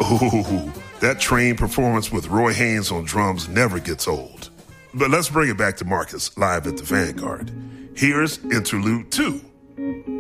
Ooh, that trained performance with Roy Haynes on drums never gets old. But let's bring it back to Marcus live at the Vanguard. Here's Interlude 2.